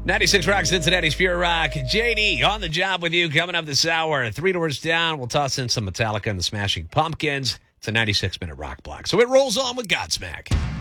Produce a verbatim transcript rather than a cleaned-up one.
ninety-six Rock, Cincinnati's Pure Rock. J D on the job with you coming up this hour. Three doors down. We'll toss in some Metallica and the Smashing Pumpkins. It's a ninety-six minute rock block. So it rolls on with Godsmack.